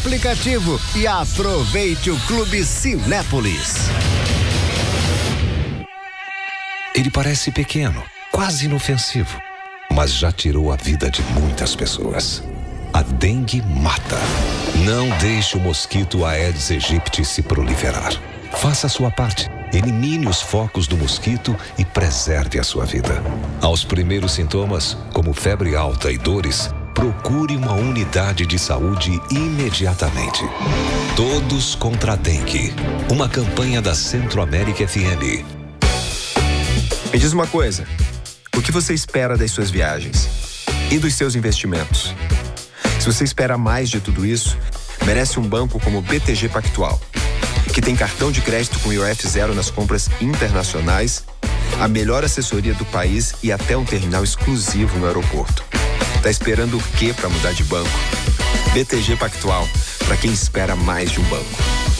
aplicativo e aproveite o Clube Cinépolis. Ele parece pequeno, quase inofensivo, mas já tirou a vida de muitas pessoas. A dengue mata. Não deixe o mosquito Aedes aegypti se proliferar. Faça a sua parte. Elimine os focos do mosquito e preserve a sua vida. Aos primeiros sintomas, como febre alta e dores, procure uma unidade de saúde imediatamente. Todos contra a dengue. Uma campanha da Centro-América FM. Me diz uma coisa. O que você espera das suas viagens? E dos seus investimentos? Se você espera mais de tudo isso, merece um banco como o BTG Pactual, que tem cartão de crédito com IOF zero nas compras internacionais, a melhor assessoria do país e até um terminal exclusivo no aeroporto. Tá esperando o quê para mudar de banco? BTG Pactual, para quem espera mais de um banco.